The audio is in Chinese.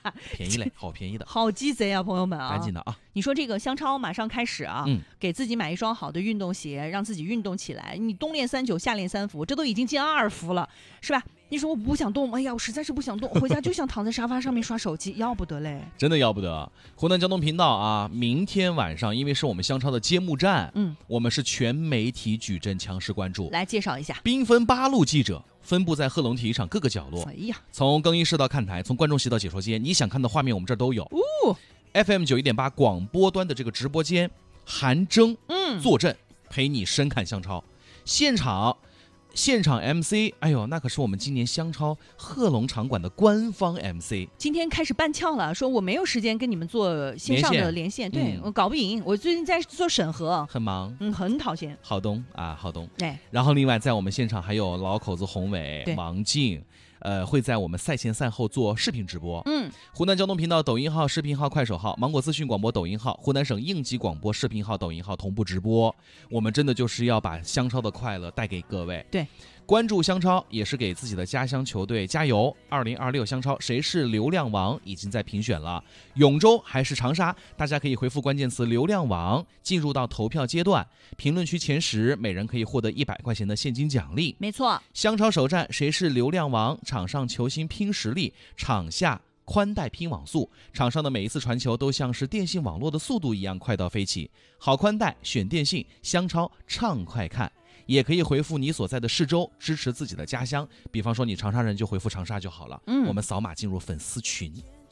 便宜嘞，好便宜的， 好鸡贼啊，朋友们啊！ 赶紧的啊！ 你说这个香超马上开始啊，给自己买一双好的运动鞋，让自己运动起来。你冬练3九，夏练3伏，这都已经进2伏了，是吧？你说我不想动，哎呀，我实在是不想动，回家就想躺在沙发上面刷手机，要不得嘞！ 真的要不得。湖南交通频道啊，明天晚上因为是我们香超的揭幕战，我们是全媒体矩阵强势关注， 来介绍一下， 兵分8路记者。分布在贺龙体育场各个角落， 哎呀， 从更衣室到看台，从观众席到解说间，你想看的画面我们这儿都有。FM 91.8广播端的这个直播间，韩征坐镇陪你深看香超，现场 MC， 哎呦，那可是我们今年香超贺龙场馆的官方 MC。 今天开始办窍了，说我没有时间跟你们做线上的连线，对，我搞不赢，我最近在做审核， 很忙， 很讨厌。 好东啊，好东。 哎， 然后另外在我们现场还有老口子宏伟、王静。会在我们赛前赛后做视频直播。湖南交通频道抖音号、视频号、快手号、芒果资讯广播抖音号、湖南省应急广播视频号、抖音号同步直播。我们真的就是要把香超的快乐带给各位。 对， 关注香超也是给自己的家乡球队加油。2026香超谁是流量王已经在评选了，永州还是长沙？大家可以回复关键词流量王进入到投票阶段，评论区前10每人可以获得100块钱的现金奖励。 没错， 香超首战谁是流量王？场上球星拼实力，场下宽带拼网速，场上的每一次传球都像是电信网络的速度一样快到飞起。好宽带选电信，香超畅快看。也可以回复你所在的市州，支持自己的家乡，比方说你长沙人就回复长沙就好了。我们扫码进入粉丝群。